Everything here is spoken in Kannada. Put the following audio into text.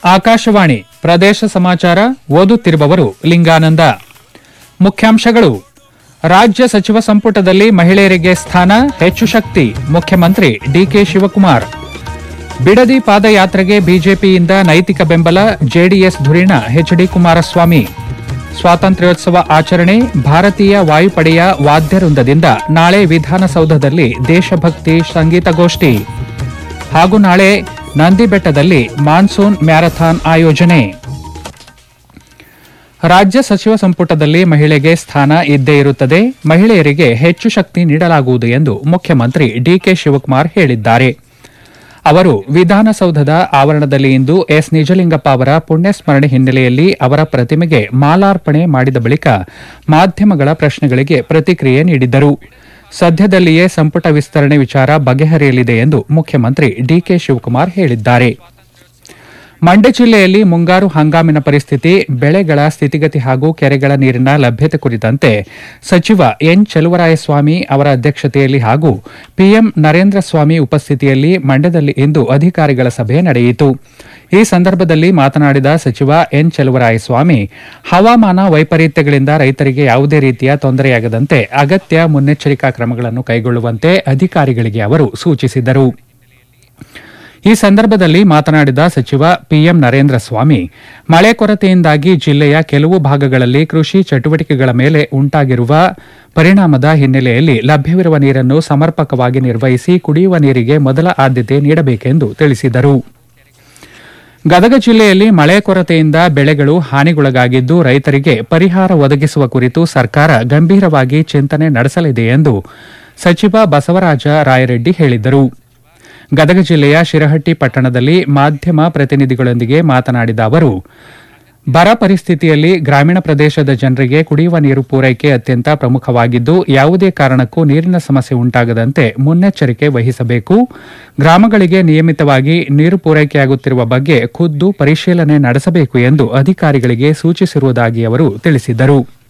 ಆಕಾಶವಾಣಿ ಪ್ರದೇಶ ಸಮಾಚಾರ ಓದುತ್ತಿರುವವರು ಲಿಂಗಾನಂದ. ಮುಖ್ಯಾಂಶಗಳು. ರಾಜ್ಯ ಸಚಿವ ಸಂಪುಟದಲ್ಲಿ ಮಹಿಳೆಯರಿಗೆ ಸ್ಥಾನ, ಹೆಚ್ಚು ಶಕ್ತಿ. ಮುಖ್ಯಮಂತ್ರಿ ಡಿಕೆ ಶಿವಕುಮಾರ್. ಬಿಡದಿ ಪಾದಯಾತ್ರೆಗೆ ಬಿಜೆಪಿಯಿಂದ ನೈತಿಕ ಬೆಂಬಲ, ಜೆಡಿಎಸ್ ಧುರೀಣ ಎಚ್ಡಿ ಕುಮಾರಸ್ವಾಮಿ. ಸ್ವಾತಂತ್ರ್ಯೋತ್ಸವ ಆಚರಣೆ, ಭಾರತೀಯ ವಾಯುಪಡೆಯ ವಾದ್ಯವೃಂದದಿಂದ ನಾಳೆ ವಿಧಾನಸೌಧದಲ್ಲಿ ದೇಶಭಕ್ತಿ ಸಂಗೀತಗೋಷ್ಠಿ. ಹಾಗೂ ನಾಳೆ ನಂದಿಬೆಟ್ಟದಲ್ಲಿ ಮಾನ್ಸೂನ್ ಮ್ಯಾರಥಾನ್ ಆಯೋಜನೆ. ರಾಜ್ಯ ಸಚಿವ ಸಂಪುಟದಲ್ಲಿ ಮಹಿಳೆಗೆ ಸ್ಥಾನ ಇದ್ದೇ ಇರುತ್ತದೆ. ಮಹಿಳೆಯರಿಗೆ ಹೆಚ್ಚು ಶಕ್ತಿ ನೀಡಲಾಗುವುದು ಎಂದು ಮುಖ್ಯಮಂತ್ರಿ ಡಿಕೆ ಶಿವಕುಮಾರ್ ಹೇಳಿದ್ದಾರೆ. ಅವರು ವಿಧಾನಸೌಧದ ಆವರಣದಲ್ಲಿ ಇಂದು ಎಸ್ ನಿಜಲಿಂಗಪ್ಪ ಅವರ ಪುಣ್ಯಸ್ಮರಣೆ ಹಿನ್ನೆಲೆಯಲ್ಲಿ ಅವರ ಪ್ರತಿಮೆಗೆ ಮಾಲಾರ್ಪಣೆ ಮಾಡಿದ ಬಳಿಕ ಮಾಧ್ಯಮಗಳ ಪ್ರಶ್ನೆಗಳಿಗೆ ಪ್ರತಿಕ್ರಿಯೆ ನೀಡಿದ್ದರು. ಸದ್ಯದಲ್ಲಿಯೇ ಸಂಪುಟ ವಿಸ್ತರಣೆ ವಿಚಾರ ಬಗೆಹರಿಯಲಿದೆ ಎಂದು ಮುಖ್ಯಮಂತ್ರಿ ಡಿಕೆ ಶಿವಕುಮಾರ್ ಹೇಳಿದ್ದಾರೆ. ಮಂಡ್ಯ ಜಿಲ್ಲೆಯಲ್ಲಿ ಮುಂಗಾರು ಹಂಗಾಮಿನ ಪರಿಸ್ಥಿತಿ, ಬೆಳೆಗಳ ಸ್ಥಿತಿಗತಿ ಹಾಗೂ ಕೆರೆಗಳ ನೀರಿನ ಲಭ್ಯತೆ ಕುರಿತಂತೆ ಸಚಿವ ಎನ್ ಚೆಲುವರಾಯಸ್ವಾಮಿ ಅವರ ಅಧ್ಯಕ್ಷತೆಯಲ್ಲಿ ಹಾಗೂ ಪಿಎಂ ನರೇಂದ್ರ ಸ್ವಾಮಿ ಉಪಸ್ಥಿತಿಯಲ್ಲಿ ಮಂಡ್ಯದಲ್ಲಿ ಇಂದು ಅಧಿಕಾರಿಗಳ ಸಭೆ ನಡೆಯಿತು. ಈ ಸಂದರ್ಭದಲ್ಲಿ ಮಾತನಾಡಿದ ಸಚಿವ ಎನ್ ಚೆಲುವರಾಯಸ್ವಾಮಿ, ಹವಾಮಾನ ವೈಪರೀತ್ಯಗಳಿಂದ ರೈತರಿಗೆ ಯಾವುದೇ ರೀತಿಯ ತೊಂದರೆಯಾಗದಂತೆ ಅಗತ್ಯ ಮುನ್ನೆಚ್ಚರಿಕಾ ಕ್ರಮಗಳನ್ನು ಕೈಗೊಳ್ಳುವಂತೆ ಅಧಿಕಾರಿಗಳಿಗೆ ಅವರು ಸೂಚಿಸಿದರು. ಈ ಸಂದರ್ಭದಲ್ಲಿ ಮಾತನಾಡಿದ ಸಚಿವ ಪಿಎಂ ನರೇಂದ್ರ ಸ್ವಾಮಿ, ಮಳೆ ಕೊರತೆಯಿಂದಾಗಿ ಜಿಲ್ಲೆಯ ಕೆಲವು ಭಾಗಗಳಲ್ಲಿ ಕೃಷಿ ಚಟುವಟಿಕೆಗಳ ಮೇಲೆ ಉಂಟಾಗಿರುವ ಪರಿಣಾಮದ ಹಿನ್ನೆಲೆಯಲ್ಲಿ ಲಭ್ಯವಿರುವ ನೀರನ್ನು ಸಮರ್ಪಕವಾಗಿ ನಿರ್ವಹಿಸಿ ಕುಡಿಯುವ ನೀರಿಗೆ ಮೊದಲ ಆದ್ಯತೆ ನೀಡಬೇಕೆಂದು ತಿಳಿಸಿದರು. ಗದಗ ಜಿಲ್ಲೆಯಲ್ಲಿ ಮಳೆ ಕೊರತೆಯಿಂದ ಬೆಳೆಗಳು ಹಾನಿಗೊಳಗಾಗಿದ್ದು, ರೈತರಿಗೆ ಪರಿಹಾರ ಒದಗಿಸುವ ಕುರಿತು ಸರ್ಕಾರ ಗಂಭೀರವಾಗಿ ಚಿಂತನೆ ನಡೆಸಲಿದೆ ಎಂದು ಸಚಿವ ಬಸವರಾಜ ರಾಯರೆಡ್ಡಿ ಹೇಳಿದರು. ಗದಗ ಜಿಲ್ಲೆಯ ಶಿರಹಟ್ಟಿ ಪಟ್ಟಣದಲ್ಲಿ ಮಾಧ್ಯಮ ಪ್ರತಿನಿಧಿಗಳೊಂದಿಗೆ ಮಾತನಾಡಿದ ಅವರು, ಬರ ಪರಿಸ್ಥಿತಿಯಲ್ಲಿ ಗ್ರಾಮೀಣ ಪ್ರದೇಶದ ಜನರಿಗೆ ಕುಡಿಯುವ ನೀರು ಪೂರೈಕೆ ಅತ್ಯಂತ ಪ್ರಮುಖವಾಗಿದ್ದು, ಯಾವುದೇ ಕಾರಣಕ್ಕೂ ನೀರಿನ ಸಮಸ್ಯೆ ಉಂಟಾಗದಂತೆ ಮುನ್ನೆಚ್ಚರಿಕೆ ವಹಿಸಬೇಕು. ಗ್ರಾಮಗಳಿಗೆ ನಿಯಮಿತವಾಗಿ ನೀರು ಪೂರೈಕೆಯಾಗುತ್ತಿರುವ ಬಗ್ಗೆ ಖುದ್ದು ಪರಿಶೀಲನೆ ನಡೆಸಬೇಕು ಎಂದು ಅಧಿಕಾರಿಗಳಿಗೆ ಸೂಚಿಸಿರುವುದಾಗಿ ಅವರು ತಿಳಿಸಿದರು.